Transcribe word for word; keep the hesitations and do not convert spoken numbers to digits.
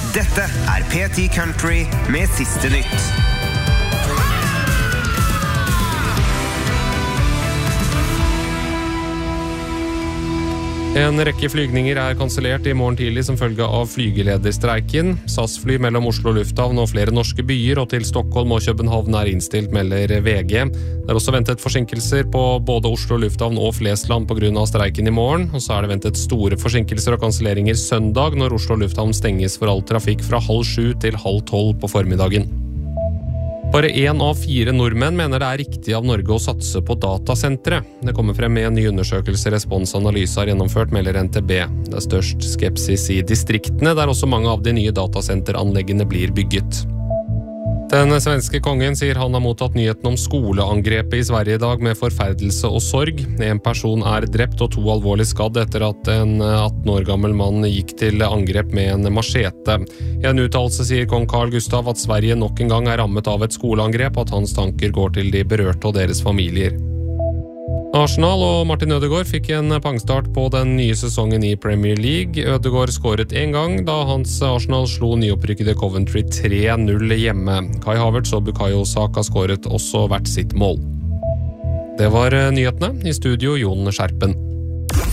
Dette er P ti Country med siste nytt. En rekke flygninger er kansellert I morgen tidlig som følge av flygelederstreiken. S A S-fly mellom Oslo Lufthavn og flere norske byer, og til Stockholm og København er innstilt, melder V G. Det er også ventet forsinkelser på både Oslo Lufthavn og Flesland på grunn av streiken I morgen, og så er det ventet store forsinkelser og kanselleringer søndag når Oslo Lufthavn stenges for all trafikk fra halv sju til halv tolv på formiddagen. Bare en av fire nordmenn mener det er riktig av Norge å satse på datasentre. Det kommer frem med en ny undersøkelse responsanalyse har gjennomført, melder N T B. Det er størst skepsis I distriktene, der også mange av de nye datasenteranleggene blir bygget. Den svenske kongen sier han har mottatt nyheten om skoleangrepet I Sverige I dag med forferdelse og sorg. En person er drept og to alvorlig skadd etter at en atten år gammel mann gikk til angrep med en machete. I en uttalelse sier kong Carl Gustav at Sverige nok en gang er rammet av et skoleangrep, og at hans tanker går til de berørte og deres familier. Arsenal og Martin Ødegaard fikk en pangstart på den nye sesongen I Premier League. Ødegaard skåret en gang da hans Arsenal slo nyopprykkede Coventry tre null hjemme. Kai Havertz og Bukayo Saka skåret også hvert sitt mål. Det var nyhetene. I studio Jon Skjerpen.